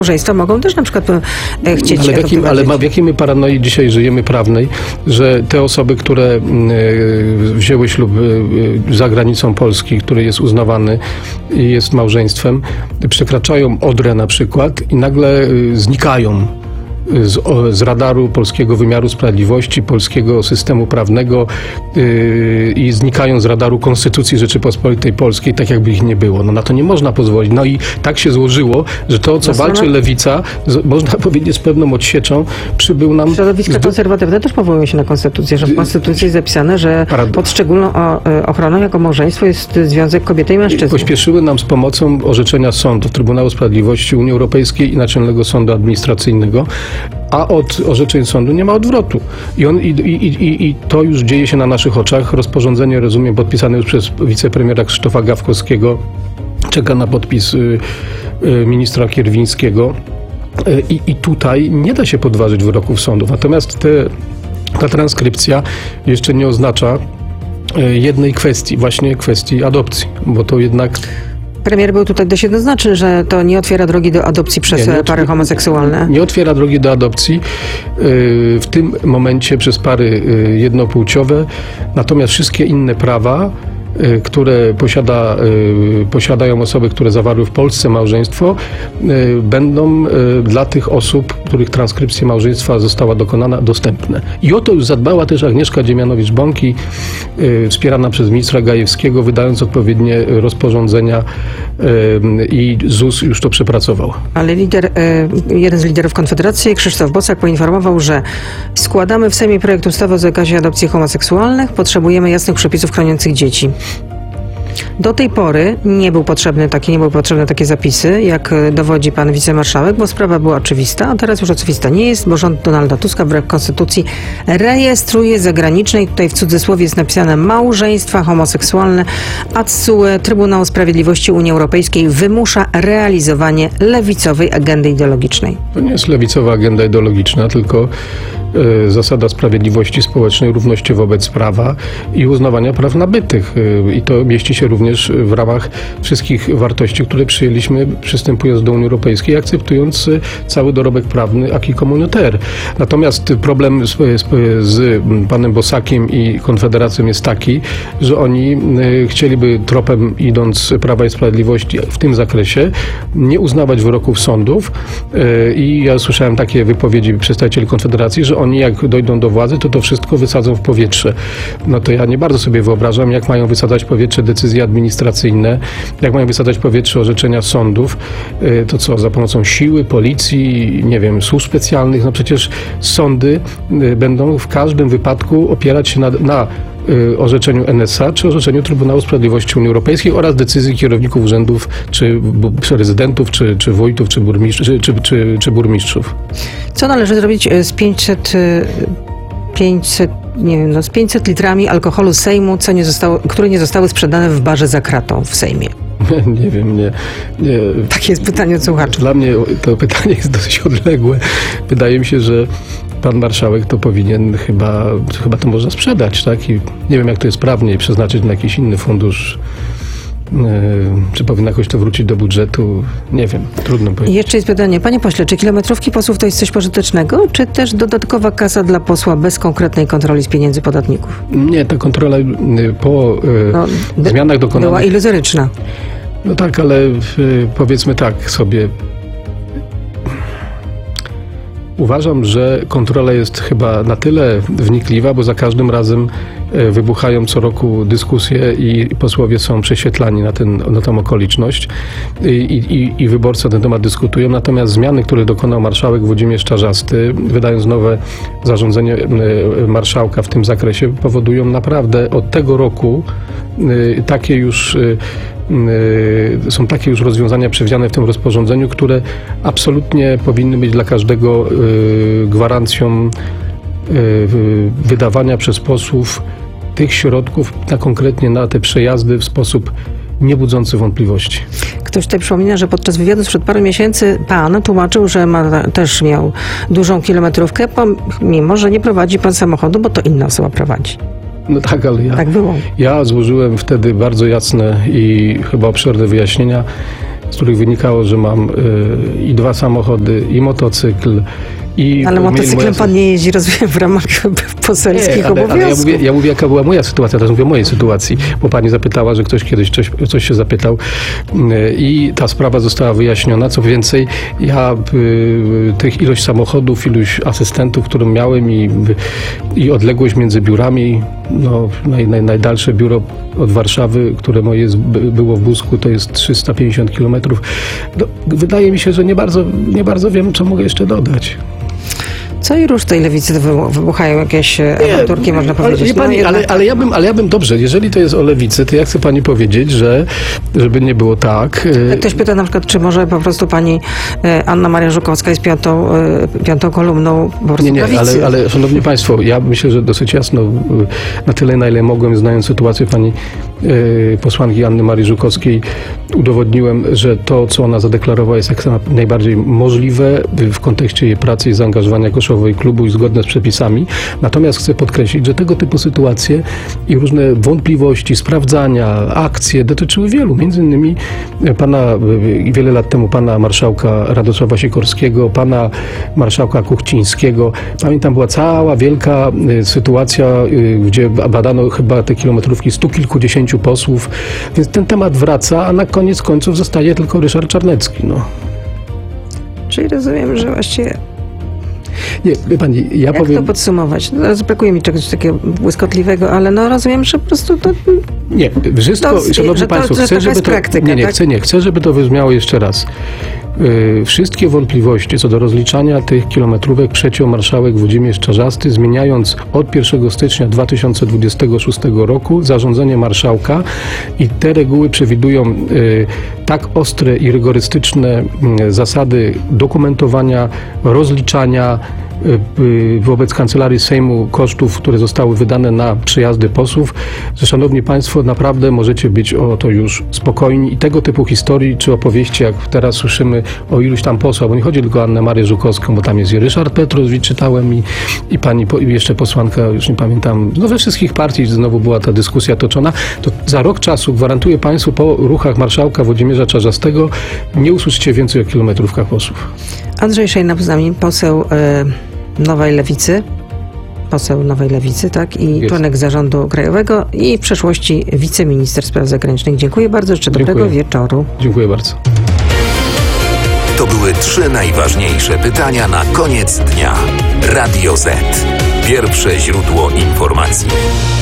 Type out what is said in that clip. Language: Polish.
małżeństwa mogą też na przykład chcieć... Ale w jakiej my paranoi dzisiaj żyjemy prawnej, że te osoby, które wzięły ślub za granicą Polski, który jest uznawany i jest małżeństwem, przekraczają Odrę na przykład i nagle znikają z radaru polskiego wymiaru sprawiedliwości, polskiego systemu prawnego i znikają z radaru Konstytucji Rzeczypospolitej Polskiej, tak jakby ich nie było. No na to nie można pozwolić. No i tak się złożyło, że to, o co walczy lewica, można powiedzieć z pewną odsieczą, przybył nam... Środowiska konserwatywne też powołują się na Konstytucję, że w Konstytucji jest zapisane, że pod szczególną ochroną jako małżeństwo jest związek kobiety i mężczyzny. Pośpieszyły nam z pomocą orzeczenia sądów Trybunału Sprawiedliwości Unii Europejskiej i Naczelnego Sądu Administracyjnego, a od orzeczeń sądu nie ma odwrotu. I to już dzieje się na naszych oczach. Rozporządzenie, rozumiem, podpisane już przez wicepremiera Krzysztofa Gawkowskiego, czeka na podpis ministra Kierwińskiego. I tutaj nie da się podważyć wyroków sądów. Natomiast ta transkrypcja jeszcze nie oznacza jednej kwestii, właśnie kwestii adopcji, bo to jednak... Premier był tutaj dość jednoznaczny, że to nie otwiera drogi do adopcji przez pary homoseksualne. Nie otwiera drogi do adopcji w tym momencie przez pary jednopłciowe, natomiast wszystkie inne prawa, które posiadają osoby, które zawarły w Polsce małżeństwo, będą dla tych osób, których transkrypcja małżeństwa została dokonana, dostępne. I o to już zadbała też Agnieszka Dziemianowicz-Bąk, wspierana przez ministra Gajewskiego, wydając odpowiednie rozporządzenia, i ZUS już to przepracował. Ale jeden z liderów Konfederacji, Krzysztof Bosak, poinformował, że składamy w Sejmie projekt ustawy o zakazie adopcji homoseksualnych, potrzebujemy jasnych przepisów chroniących dzieci. Do tej pory nie były potrzebne takie zapisy, jak dowodzi pan wicemarszałek, bo sprawa była oczywista, a teraz już oczywista nie jest, bo rząd Donalda Tuska wbrew konstytucji rejestruje zagraniczne, i tutaj w cudzysłowie jest napisane, małżeństwa homoseksualne, a TSUE, Trybunał Sprawiedliwości Unii Europejskiej, wymusza realizowanie lewicowej agendy ideologicznej. To nie jest lewicowa agenda ideologiczna, tylko zasada sprawiedliwości społecznej, równości wobec prawa i uznawania praw nabytych. I to mieści się również w ramach wszystkich wartości, które przyjęliśmy, przystępując do Unii Europejskiej, akceptując cały dorobek prawny acquis communautaire. Natomiast problem z panem Bosakiem i Konfederacją jest taki, że oni chcieliby tropem, idąc Prawa i Sprawiedliwości w tym zakresie, nie uznawać wyroków sądów. I ja słyszałem takie wypowiedzi przedstawicieli Konfederacji, że oni jak dojdą do władzy, to wszystko wysadzą w powietrze. No to ja nie bardzo sobie wyobrażam, jak mają wysadzać w powietrze decyzje administracyjne, jak mają wysadzać w powietrze orzeczenia sądów. To co, za pomocą siły, policji, nie wiem, służb specjalnych? No przecież sądy będą w każdym wypadku opierać się na orzeczeniu NSA, czy orzeczeniu Trybunału Sprawiedliwości Unii Europejskiej oraz decyzji kierowników urzędów, czy prezydentów, czy wójtów, czy burmistrzów. Co należy zrobić z 500 litrami alkoholu z Sejmu, które nie zostały sprzedane w barze za kratą w Sejmie? Nie wiem, nie. Takie jest pytanie od słuchaczy. Dla mnie to pytanie jest dosyć odległe. Wydaje mi się, że pan marszałek to powinien chyba to można sprzedać, tak? I nie wiem, jak to jest prawnie, przeznaczyć na jakiś inny fundusz. Czy powinno jakoś to wrócić do budżetu? Nie wiem, trudno powiedzieć. I jeszcze jest pytanie, panie pośle, czy kilometrówki posłów to jest coś pożytecznego, czy też dodatkowa kasa dla posła bez konkretnej kontroli z pieniędzy podatników? Nie, ta kontrola po zmianach dokonanych była iluzoryczna. No tak, ale powiedzmy tak sobie. Uważam, że kontrola jest chyba na tyle wnikliwa, bo za każdym razem wybuchają co roku dyskusje i posłowie są prześwietlani na tę okoliczność i wyborcy na ten temat dyskutują. Natomiast zmiany, które dokonał marszałek Włodzimierz Czarzasty, wydając nowe zarządzenie marszałka w tym zakresie, powodują naprawdę od tego roku są takie już rozwiązania przewidziane w tym rozporządzeniu, które absolutnie powinny być dla każdego gwarancją wydawania przez posłów tych środków konkretnie na te przejazdy w sposób niebudzący wątpliwości. Ktoś tutaj przypomina, że podczas wywiadu sprzed paru miesięcy pan tłumaczył, że też miał dużą kilometrówkę, mimo że nie prowadzi pan samochodu, bo to inna osoba prowadzi. No tak, ale tak było. Ja złożyłem wtedy bardzo jasne i chyba obszerne wyjaśnienia z których wynikało, że mam i 2 samochody, i motocykl, i... Ale motocyklem pan nie jeździ, rozumiem, w ramach poselskich obowiązków. Ale ja mówię, jaka była moja sytuacja, teraz mówię o mojej sytuacji, bo pani zapytała, że ktoś kiedyś coś się zapytał i ta sprawa została wyjaśniona. Co więcej, ja tych ilość samochodów, ilość asystentów, którą miałem i odległość między biurami, no najdalsze biuro od Warszawy, które moje było w Busku, to jest 350 kilometrów. No, wydaje mi się, że nie bardzo wiem, co mogę jeszcze dodać. Co i róż tej lewicy wybuchają jakieś awanturki, można powiedzieć. Nie, pani, ale ja bym dobrze, jeżeli to jest o lewicy, to ja chcę pani powiedzieć, że żeby nie było tak. Ktoś pyta na przykład, czy może po prostu pani Anna Maria Żukowska jest piątą kolumną po prostu prawicy. Ale szanowni państwo, ja myślę, że dosyć jasno, na tyle, na ile mogłem, znając sytuację pani posłanki Anny Marii Żukowskiej, udowodniłem, że to, co ona zadeklarowała, jest jak najbardziej możliwe w kontekście jej pracy i zaangażowania Koszowej klubu i zgodne z przepisami. Natomiast chcę podkreślić, że tego typu sytuacje i różne wątpliwości, sprawdzania, akcje dotyczyły wielu. Między innymi wiele lat temu pana marszałka Radosława Sikorskiego, pana marszałka Kuchcińskiego. Pamiętam, była cała wielka sytuacja, gdzie badano chyba te kilometrówki 100 kilkudziesięciu posłów. Więc ten temat wraca, a na koniec końców zostaje tylko Ryszard Czarnecki. No. Czyli rozumiem, że właściwie... Nie, wie pani, ja powiem... Jak to podsumować? No, brakuje mi czegoś takiego błyskotliwego, ale no rozumiem, że po prostu to... Nie, wszystko, szanowni państwo, chcę, żeby to... Praktyka, chcę, żeby to wybrzmiało jeszcze raz. Wszystkie wątpliwości co do rozliczania tych kilometrówek przeciął marszałek Włodzimierz Czarzasty, zmieniając od 1 stycznia 2026 roku zarządzenie marszałka i te reguły przewidują tak ostre i rygorystyczne zasady dokumentowania, rozliczania wobec Kancelarii Sejmu kosztów, które zostały wydane na przejazdy posłów, że szanowni państwo, naprawdę możecie być o to już spokojni i tego typu historii czy opowieści, jak teraz słyszymy o iluś tam posłach, bo nie chodzi tylko o Annę Marię Żukowską, bo tam jest i Ryszard Petrowicz, czytałem i pani jeszcze posłanka, już nie pamiętam, no we wszystkich partii znowu była ta dyskusja toczona, to za rok czasu gwarantuję państwu po ruchach marszałka Włodzimierza Czarzastego nie usłyszycie więcej o kilometrówkach posłów. Andrzej Szejna z nami, poseł Nowej Lewicy, tak? I członek zarządu krajowego i w przeszłości wiceminister spraw zagranicznych. Dziękuję bardzo, życzę dobrego wieczoru. Dziękuję bardzo. To były 3 najważniejsze pytania na koniec dnia. Radio Z. Pierwsze źródło informacji.